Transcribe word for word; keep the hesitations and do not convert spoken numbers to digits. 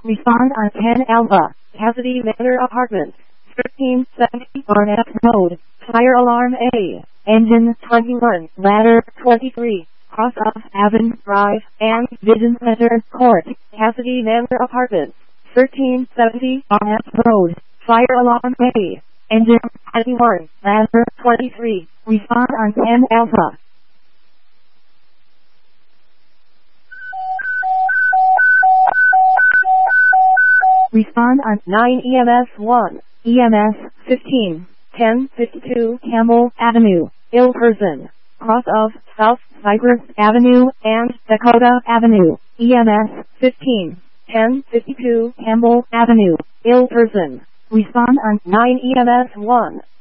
Respond on ten Alpha, Cassidy Manor Apartments, thirteen seventy Barnett Road, Fire Alarm A, Engine twenty-one, Ladder twenty-three, Cross of Avon Drive, and Vision Center Court, Cassidy Manor Apartments, thirteen seventy Barnett Road, Fire Alarm A, Engine twenty-one, Ladder twenty-three, respond on ten Alpha. Respond on nine E M S one, E M S fifteen, ten fifty-two Campbell Avenue, ill person, cross of South Cypress Avenue and Dakota Avenue, E M S fifteen, ten fifty-two Campbell Avenue, ill person. Respond on nine E M S one.